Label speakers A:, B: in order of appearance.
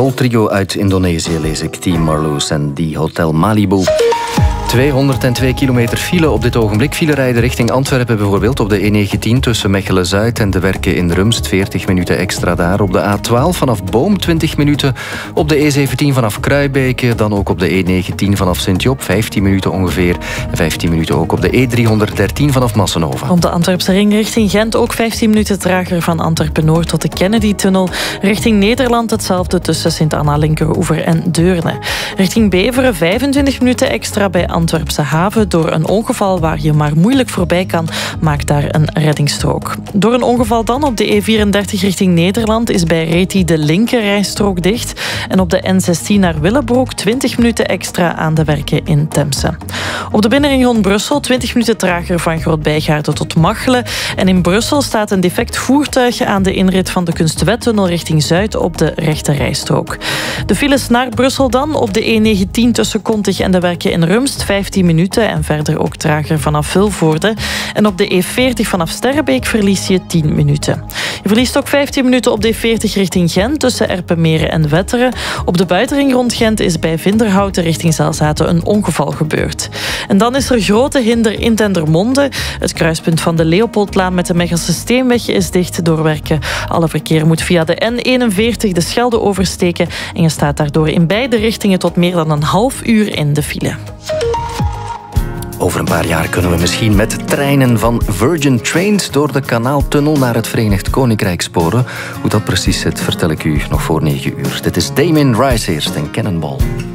A: soul-trio uit Indonesië, lees ik. Team Marloes en die Hotel Malibu. 202 kilometer file op dit ogenblik. File rijden richting Antwerpen bijvoorbeeld op de E19 tussen Mechelen-Zuid en de Werken in Rumst. 40 minuten extra daar. Op de A12 vanaf Boom 20 minuten. Op de E17 vanaf Kruibeke. Dan ook op de E19 vanaf Sint-Job 15 minuten ongeveer. 15 minuten ook op de E313 vanaf Massenhoven.
B: Op de Antwerpse ring richting Gent ook 15 minuten trager van Antwerpen-Noord tot de Kennedy-tunnel. Richting Nederland hetzelfde tussen Sint-Anna-Linkeroever en Deurne. Richting Beveren 25 minuten extra bij Antwerpse haven. Door een ongeval waar je maar moeilijk voorbij kan, maakt daar een reddingsstrook. Door een ongeval dan op de E34 richting Nederland is bij Reti de linkerrijstrook dicht. En op de N16 naar Willebroek 20 minuten extra aan de Werken in Temse. Op de binnenring rond Brussel 20 minuten trager van Groot-Bijgaarden tot Machelen. En in Brussel staat een defect voertuig aan de inrit van de Kunstwettunnel richting Zuid op de rechte rijstrook. De files naar Brussel dan op de E19 tussen Kontig en de Werken in Rumst 15 minuten en verder ook trager vanaf Vilvoorde. En op de E40 vanaf Sterrebeek verlies je 10 minuten. Je verliest ook 15 minuten op de E40 richting Gent tussen Erpenmeren en Wetteren. Op de buitenring rond Gent is bij Vinderhouten richting Zelzaten een ongeval gebeurd. En dan is er grote hinder in Dendermonde. Het kruispunt van de Leopoldlaan met de Mechelse Steenweg is dicht door werken. Alle verkeer moet via de N41 de Schelde oversteken en je staat daardoor in beide richtingen tot meer dan een half uur in de file.
A: Over een paar jaar kunnen we misschien met treinen van Virgin Trains door de Kanaaltunnel naar het Verenigd Koninkrijk sporen. Hoe dat precies zit, vertel ik u nog voor 9 uur. Dit is Damien Rice eerst en Cannonball.